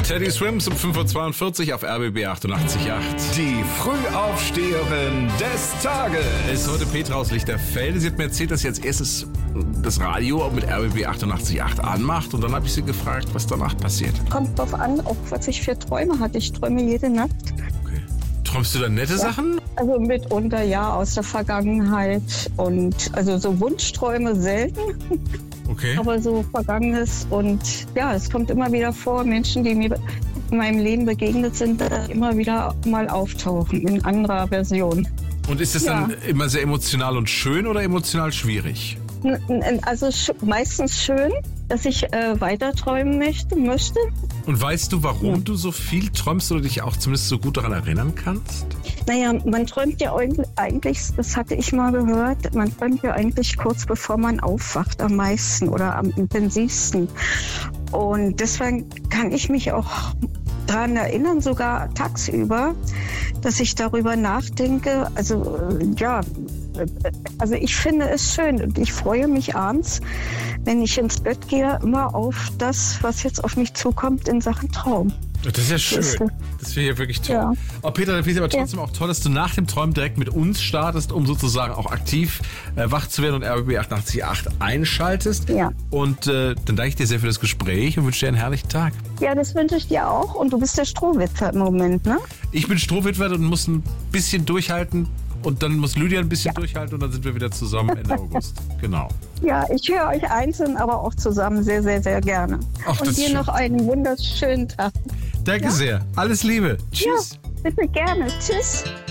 Teddy Swims um 5.42 Uhr auf RBB 88.8. Die Frühaufsteherin des Tages. Es ist heute Petra aus Lichterfelde. Sie hat mir erzählt, dass sie als erstes das Radio mit RBB 88.8 anmacht. Und dann habe ich sie gefragt, was danach passiert. Kommt drauf an, auch was ich für Träume hatte. Ich träume jede Nacht. Okay. Träumst du da nette Sachen? Also mitunter ja, aus der Vergangenheit. Und also so Wunschträume selten. Okay. Aber so Vergangenes. Und ja, es kommt immer wieder vor, Menschen, die mir in meinem Leben begegnet sind, immer wieder mal auftauchen in anderer Version. Und ist das dann immer sehr emotional und schön oder emotional schwierig? Also meistens schön, dass ich weiter träumen möchte. Und weißt du, warum du so viel träumst oder dich auch zumindest so gut daran erinnern kannst? Naja, man träumt ja eigentlich, das hatte ich mal gehört, man träumt ja eigentlich kurz bevor man aufwacht am meisten oder am intensivsten. Und deswegen kann ich mich auch daran erinnern, sogar tagsüber, dass ich darüber nachdenke. Also ich finde es schön und ich freue mich abends, wenn ich ins Bett gehe, immer auf das, was jetzt auf mich zukommt in Sachen Traum. Das ist ja schön. Das wäre ja wirklich toll. Ja. Oh Petra, dann finde ich aber trotzdem auch toll, dass du nach dem Träumen direkt mit uns startest, um sozusagen auch aktiv wach zu werden und RBB 88.8 einschaltest. Ja. Und dann danke ich dir sehr für das Gespräch und wünsche dir einen herrlichen Tag. Ja, das wünsche ich dir auch. Und du bist der Strohwitwer im Moment, ne? Ich bin Strohwitwer und muss ein bisschen durchhalten. Und dann muss Lydia ein bisschen durchhalten und dann sind wir wieder zusammen Ende August. Genau. Ja, ich höre euch einzeln, aber auch zusammen sehr, sehr, sehr gerne. Ach, und dir noch einen wunderschönen Tag. Danke sehr. Alles Liebe. Tschüss. Ja, bitte gerne. Tschüss.